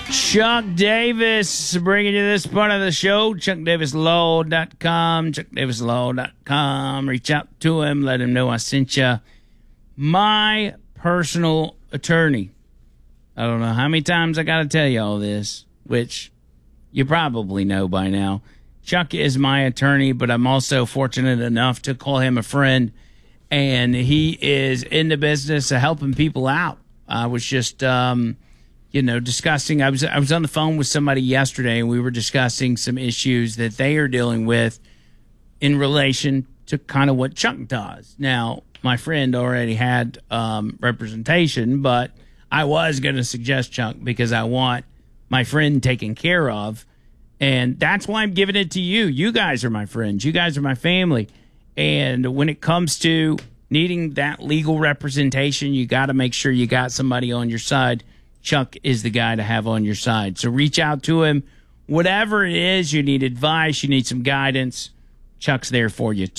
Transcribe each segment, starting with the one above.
Chuck Davis bringing you this part of the show. ChuckDavisLaw.com. ChuckDavisLaw.com. Reach out to him. Let him know I sent you. My personal attorney. I don't know how many times I got to tell you all this, which you probably know by now. Chuck is my attorney, but I'm also fortunate enough to call him a friend, and he is in the business of helping people out. I was just, discussing. I was on the phone with somebody yesterday, and we were discussing some issues that they are dealing with in relation to kind of what Chuck does. Now, my friend already had representation, but I was going to suggest Chuck because I want my friend taken care of. And that's why I'm giving it to you. You guys are my friends. You guys are my family. And when it comes to needing that legal representation, you got to make sure you got somebody on your side. Chuck is the guy to have on your side. So reach out to him. Whatever it is, you need advice, you need some guidance, Chuck's there for you.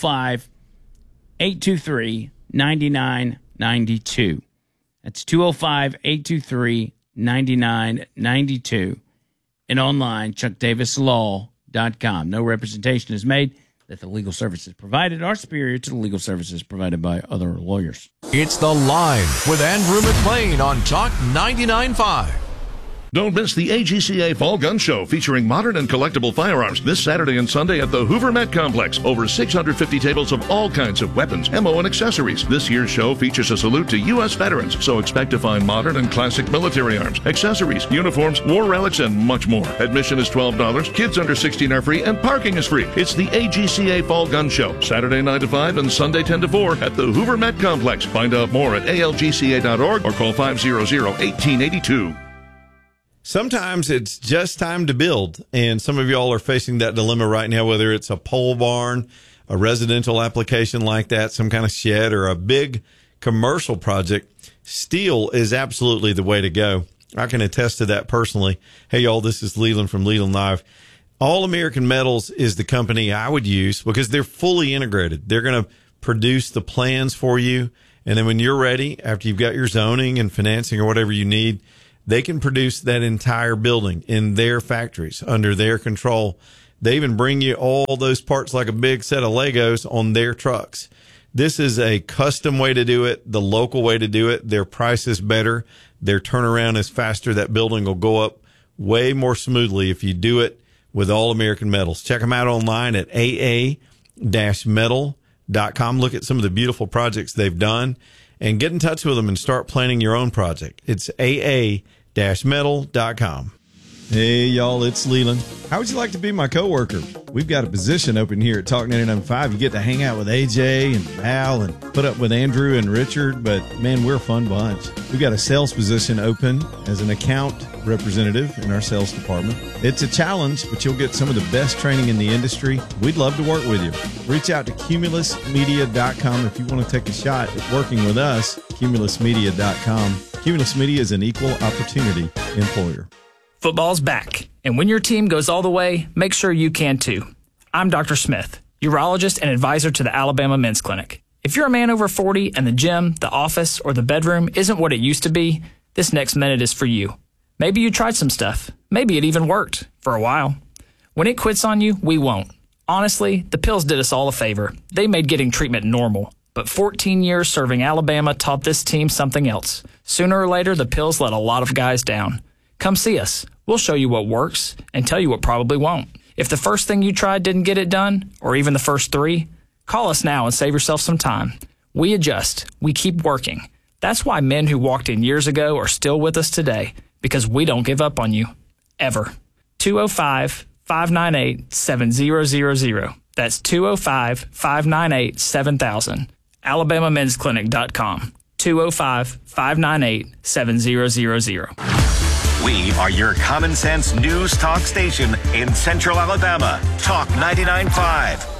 205-823-9992. That's 205-823-9992. And online, ChuckDavisLaw.com. No representation is made that the legal services provided are superior to the legal services provided by other lawyers. It's The Line with Andrew McLean on Talk 99.5. Don't miss the AGCA Fall Gun Show featuring modern and collectible firearms this Saturday and Sunday at the Hoover Met Complex. Over 650 tables of all kinds of weapons, ammo, and accessories. This year's show features a salute to U.S. veterans, so expect to find modern and classic military arms, accessories, uniforms, war relics, and much more. Admission is $12. Kids under 16 are free, and parking is free. It's the AGCA Fall Gun Show, Saturday 9 to 5 and Sunday 10 to 4 at the Hoover Met Complex. Find out more at algca.org or call 500-1882. Sometimes it's just time to build, and some of y'all are facing that dilemma right now, whether it's a pole barn, a residential application like that, some kind of shed, or a big commercial project. Steel is absolutely the way to go. I can attest to that personally. Hey, y'all, this is Leland from Leland Live. All American Metals is the company I would use because they're fully integrated. They're going to produce the plans for you, and then when you're ready, after you've got your zoning and financing or whatever you need, they can produce that entire building in their factories under their control. They even bring you all those parts like a big set of Legos on their trucks. This is a custom way to do it, the local way to do it. Their price is better. Their turnaround is faster. That building will go up way more smoothly if you do it with All American Metals. Check them out online at aa-metal.com. Look at some of the beautiful projects they've done and get in touch with them and start planning your own project. It's aa-metal.com. Hey, y'all, it's Leland. How would you like to be my coworker? We've got a position open here at Talk 99.5. You get to hang out with AJ and Val and put up with Andrew and Richard, but, man, we're a fun bunch. We've got a sales position open as an account representative in our sales department. It's a challenge, but you'll get some of the best training in the industry. We'd love to work with you. Reach out to CumulusMedia.com if you want to take a shot at working with us, CumulusMedia.com. Cumulus Media is an equal opportunity employer. Football's back, and when your team goes all the way, make sure you can too. I'm Dr. Smith, urologist and advisor to the Alabama Men's Clinic. If you're a man over 40 and the gym, the office, or the bedroom isn't what it used to be, this next minute is for you. Maybe you tried some stuff. Maybe it even worked for a while. When it quits on you, we won't. Honestly, the pills did us all a favor. They made getting treatment normal. But 14 years serving Alabama taught this team something else. Sooner or later, the pills let a lot of guys down. Come see us. We'll show you what works and tell you what probably won't. If the first thing you tried didn't get it done, or even the first 3, call us now and save yourself some time. We adjust. We keep working. That's why men who walked in years ago are still with us today, because we don't give up on you. Ever. 205-598-7000. That's 205-598-7000. AlabamaMen'sClinic.com. 205-598-7000. We are your common sense news talk station in Central Alabama. Talk 99.5.